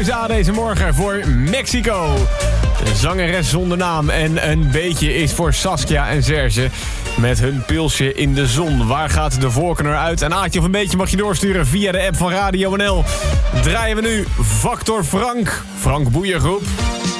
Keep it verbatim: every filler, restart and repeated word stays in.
A deze morgen voor Mexico. De zangeres zonder naam en een beetje is voor Saskia en Serge. Met hun pilsje in de zon. Waar gaat de voorkeur naar uit? Een aatje of een beetje mag je doorsturen via de app van Radio N L. Draaien we nu Factor Frank. Frank Boeiergroep.